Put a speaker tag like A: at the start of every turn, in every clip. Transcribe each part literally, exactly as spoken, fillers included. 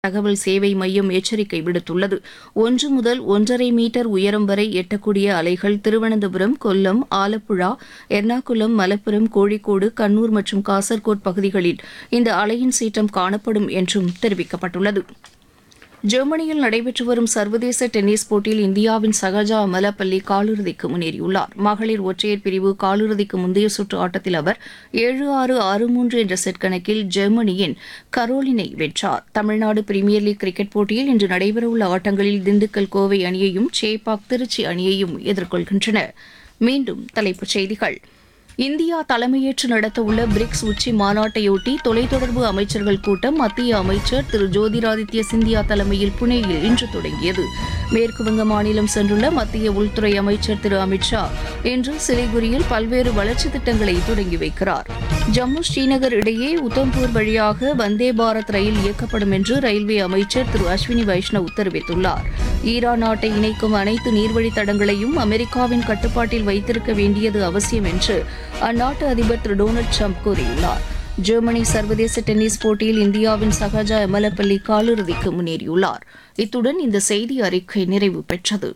A: தகவல் சேவை மையம் எச்சரிக்கை விடுத்துள்ளது. ஒன்று முதல் ஒன்றரை மீட்டர் உயரம் வரை எட்டக்கூடிய அலைகள் திருவனந்தபுரம், கொல்லம், ஆலப்புழா, எர்ணாகுளம், மலப்புரம், கோழிக்கோடு, கண்ணூர் மற்றும் காசர்கோட் பகுதிகளில் இந்த அலையின் சீற்றம் காணப்படும் என்றும் தெரிவிக்கப்பட்டுள்ளது. ஜெர்மனியில் நடைபெற்று வரும் சர்வதேச டென்னிஸ் போட்டியில் இந்தியாவின் சகஜா அமலப்பள்ளி காலிறுதிக்கு முன்னேறியுள்ளார். மகளிர் ஒற்றையர் பிரிவு காலிறுதிக்கு முந்தைய சுற்று ஆட்டத்தில் அவர் ஏழு ஆறு ஆறு மூன்று என்ற செட் கணக்கில் ஜெர்மனியின் கரோலினை வென்றார். தமிழ்நாடு பிரீமியர் லீக் கிரிக்கெட் போட்டியில் இன்று நடைபெறவுள்ள ஆட்டங்களில் திண்டுக்கல் கோவை அணியையும் சேப்பாக் திருச்சி அணியையும் எதிர்கொள்கின்றன. மீண்டும் தலைப்புச் செய்திகள். இந்தியா தலைமையேற்று நடத்தவுள்ள பிரிக்ஸ் உச்சி மாநாட்டையொட்டி தொலைத்தொடர்பு அமைச்சர்கள் கூட்டம் மத்திய அமைச்சர் திரு ஜோதிராதித்ய சிந்தியா தலைமையில் புனேயில் இன்று தொடங்கியது. மேற்குவங்க மாநிலம் சென்றுள்ள மத்திய உள்துறை அமைச்சர் திரு அமித் ஷா இன்று சிலிகுரியில் பல்வேறு வளர்ச்சித் திட்டங்களை தொடங்கி வைக்கிறார். ஜம்மு ஸ்ரீநகர் இடையே உத்தம்பூர் வழியாக வந்தே பாரத் ரயில் இயக்கப்படும் என்று ரயில்வே அமைச்சர் திரு அஸ்வினி வைஷ்ணவ் தெரிவித்துள்ளார். ஈரான் நாட்டை இணைக்கும் அனைத்து நீர்வழித் தடங்களையும் அமெரிக்காவின் கட்டுப்பாட்டில் வைத்திருக்க வேண்டியது அவசியம் என்று அந்நாட்டு அதிபர் திரு டொனால்டு ட்ரம்ப் கூறியுள்ளார். ஜெர்மனி சர்வதேச டென்னிஸ் போட்டியில் இந்தியாவின் சகஜா எமலப்பள்ளி காலிறுதிக்கு முன்னேறியுள்ளார். இத்துடன் இந்த செய்தி அறிக்கை நிறைவு பெற்றது.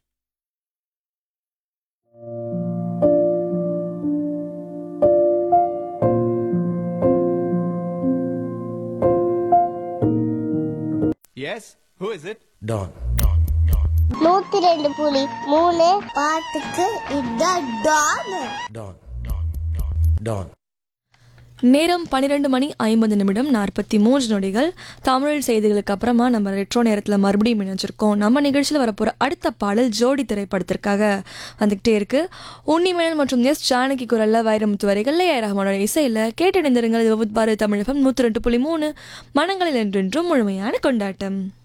B: Yes, who is it?
C: Don.
D: நூத்தி ரெண்டு புள்ளி மூணு பாட்டுக்கு இதான் டான்.
C: Don. Don.
E: நேரம் பன்னிரெண்டு மணி ஐம்பது நிமிடம் நாற்பத்தி மூன்று நொடிகள். தமிழ் செய்திகளுக்கு அப்புறமா நம்ம ரெட்ரோ நேரத்தில் மறுபடியும் இணைஞ்சிருக்கோம். நம்ம நிகழ்ச்சியில் வரப்போகிற அடுத்த பாடல் ஜோடி திரைப்படத்திற்காக வந்துக்கிட்டே இருக்கு. உன்னிமேனன் மற்றும் எஸ் ஜானகி குரலில் வைரமுத்து வரிகளில் ஏ ரஹ்மானோட இசையில் கேட்டடைந்திருங்கள். பாரு தமிழகம் நூற்றி ரெண்டு புள்ளி மூணு மனங்களில் என்றென்றும் முழுமையான கொண்டாட்டம்.